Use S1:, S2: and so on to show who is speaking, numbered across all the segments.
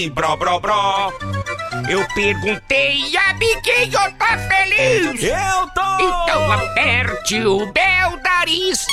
S1: Bro, bro, bro. Eu perguntei, amiguinho, tá feliz?
S2: Eu tô!
S1: Então aperte o meu nariz.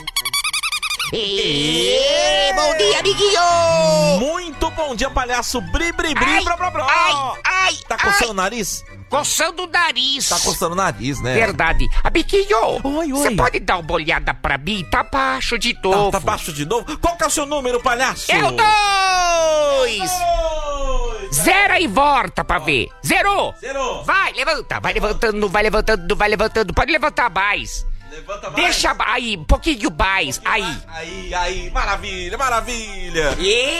S1: Bom dia, amiguinho!
S2: Muito bom dia, palhaço. Bri, bri, bri,
S1: Ai,
S2: bro, bro, bro.
S1: ai,
S2: Tá coçando o nariz?
S1: Coçando o nariz.
S2: Tá coçando o nariz, né?
S1: Verdade. Amiguinho,
S2: Oi,
S1: você
S2: oi.
S1: pode dar uma olhada pra mim? Tá baixo de novo.
S2: Tá baixo de novo? Qual que é o seu número, palhaço?
S1: É o 2! Zera e volta pra ver. Zerou!
S2: Zerou.
S1: Vai, levanta. Vai levantando, vai levantando, vai levantando. Pode levantar mais.
S2: Levanta mais.
S1: Deixa aí, um pouquinho mais. Aí.
S2: Aí. Maravilha, maravilha.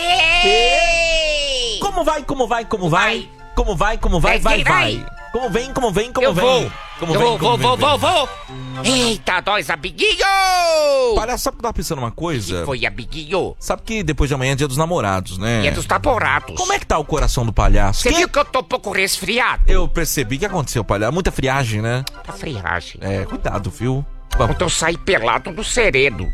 S1: Yeah!
S2: Como vai? Como vai?
S1: Vai.
S2: Vai. Como vem?
S1: Eu vou.
S2: Vou.
S1: Eita, nós, amiguinho!
S2: Palhaço, sabe que eu tava pensando uma coisa?
S1: Foi, amiguinho.
S2: Sabe que depois de amanhã é dia dos namorados, né?
S1: E é dos namorados.
S2: Como é que tá o coração do palhaço?
S1: Você viu que eu tô um pouco resfriado?
S2: Eu percebi o que aconteceu, palhaço. Muita friagem, né?
S1: Tá friagem.
S2: É, cuidado, viu?
S1: Ontem eu saí pelado no sereno.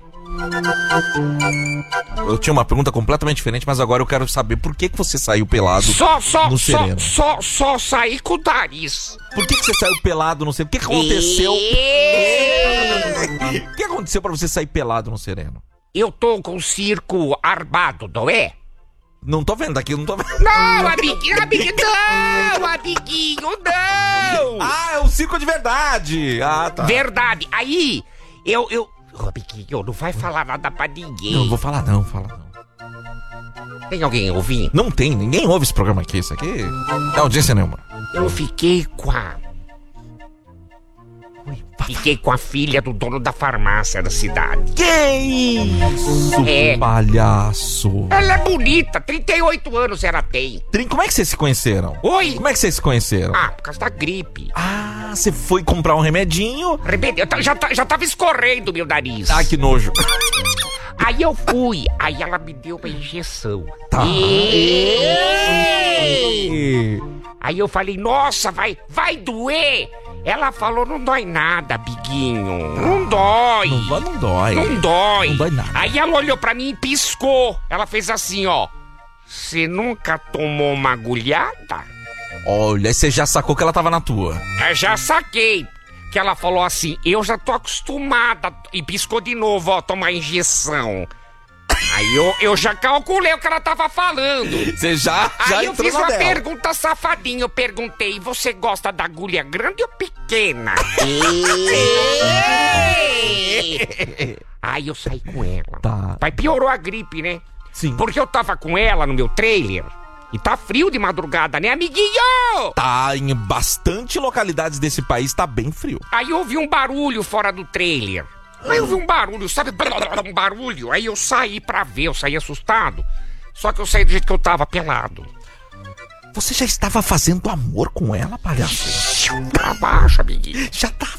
S2: Eu tinha uma pergunta completamente diferente, mas agora eu quero saber por que você saiu pelado no sereno.
S1: Só saí com o nariz.
S2: Por que você saiu pelado no sereno? O que aconteceu? O que aconteceu pra você sair pelado no sereno?
S1: Eu tô com o circo armado, não é?
S2: Não tô vendo aqui, não tô vendo.
S1: Não, amiguinho, não!
S2: Ah, é um circo de verdade. Ah, tá.
S1: Verdade. Aí, eu... Ô, amiguinho, não vai falar nada pra ninguém.
S2: Não vou falar não,
S1: Tem alguém ouvindo?
S2: Não tem, ninguém ouve esse programa aqui. Isso aqui não é audiência nenhuma.
S1: Eu fiquei com a... Fiquei com a filha do dono da farmácia da cidade.
S2: Que isso,
S1: É.
S2: palhaço.
S1: Ela é bonita, 38 anos ela tem.
S2: Como é que vocês se conheceram?
S1: Oi?
S2: Como é que vocês se conheceram?
S1: Ah, por causa da gripe.
S2: Ah, você foi comprar um remedinho?
S1: Já tava escorrendo meu nariz.
S2: Ah, que nojo.
S1: Aí eu fui, aí ela me deu uma injeção.
S2: Tá.
S1: Aí eu falei, nossa, vai doer. Ela falou, não dói nada, biguinho. Não dói.
S2: Não dói.
S1: Não dói.
S2: Não dói nada.
S1: Aí ela olhou pra mim e piscou. Ela fez assim, ó. Você nunca tomou uma agulhada?
S2: Olha, você já sacou que ela tava na tua.
S1: Eu já saquei. Que ela falou assim, eu já tô acostumada. E piscou de novo, ó, tomar injeção. Aí eu já calculei o que ela tava falando.
S2: Você já
S1: Aí eu
S2: entrou
S1: fiz
S2: na
S1: uma
S2: dela.
S1: pergunta safadinha. Eu perguntei, você gosta da agulha grande ou pequena? Aí eu saí com ela.
S2: Tá.
S1: Mas piorou a gripe, né?
S2: Sim.
S1: Porque eu tava com ela no meu trailer. E tá frio de madrugada, né, amiguinho?
S2: Tá, em bastante localidades desse país tá bem frio.
S1: Aí eu ouvi um barulho fora do trailer. Aí eu ouvi um barulho, sabe? Um barulho. Aí eu saí pra ver, eu saí assustado. Só que eu saí do jeito que eu tava, pelado.
S2: Você já estava fazendo amor com ela, palhaço?
S1: Pra baixo, amiguinho.
S2: Já tava.